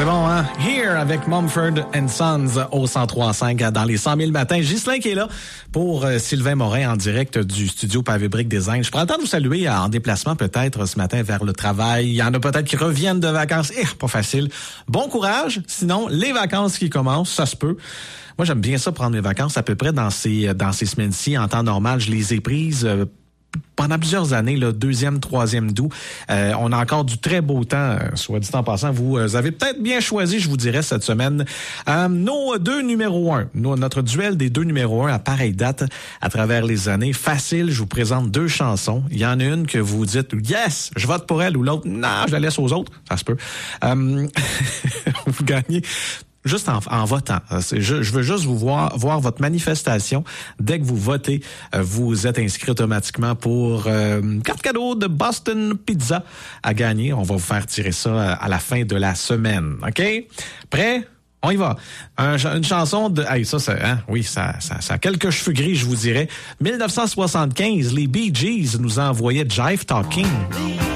C'est bon, hein? Here, avec Mumford & Sons au 103.5 dans les 100 000 matins. Ghislain qui est là pour Sylvain Morin en direct du studio Pavé Brick Design. Je prends le temps de vous saluer en déplacement peut-être ce matin vers le travail. Il y en a peut-être qui reviennent de vacances. Pas facile. Bon courage. Sinon, les vacances qui commencent, ça se peut. Moi, j'aime bien ça prendre mes vacances à peu près dans ces semaines-ci. En temps normal, je les ai prises pendant plusieurs années, le 2e, 3e d'août. On a encore du très beau temps, soit dit en passant. Vous avez peut-être bien choisi, je vous dirais, cette semaine. Nos deux numéros 1, notre duel des deux numéros 1 à pareille date à travers les années. Facile, je vous présente deux chansons. Il y en a une que vous dites « Yes, je vote pour elle » ou l'autre « Non, je la laisse aux autres. » Ça se peut. Vous gagnez juste en votant. Je veux juste vous voir votre manifestation. Dès que vous votez, vous êtes inscrit automatiquement pour une carte cadeau de Boston Pizza à gagner. On va vous faire tirer ça à la fin de la semaine. OK? Prêt? On y va. Une chanson de... Hey, ça a quelques cheveux gris, je vous dirais. 1975, les Bee Gees nous envoyaient Jive Talking.